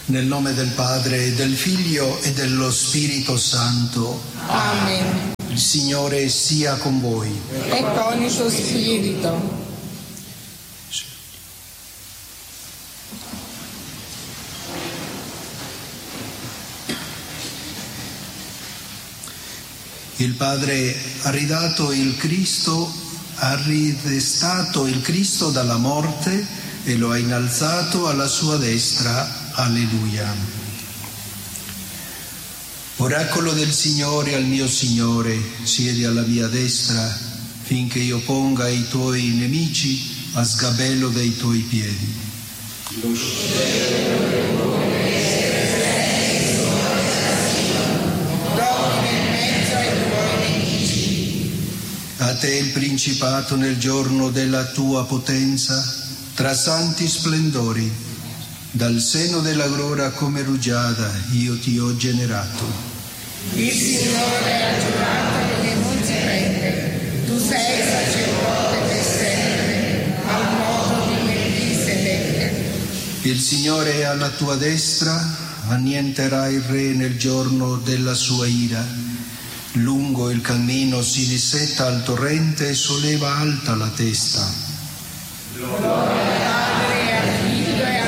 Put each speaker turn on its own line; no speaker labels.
Nel nome del Padre, del Figlio e dello Spirito Santo.
Amen.
Il Signore sia con voi.
E con il suo spirito.
Il Padre ha ridestato il Cristo dalla morte e lo ha innalzato alla sua destra. Alleluia. Oracolo del Signore al mio Signore, siedi alla mia destra, finché io ponga i tuoi nemici a sgabello dei tuoi piedi. A te il principato nel giorno della tua potenza, tra santi splendori. Dal seno della gloria come rugiada io ti ho generato.
Il Signore ha giurato che non si rende. Tu sei sacerdote per sempre, al modo di Melchisedec.
Il Signore è alla tua destra, annienterà il re nel giorno della sua ira. Lungo il cammino si dissetta al torrente e solleva alta la testa.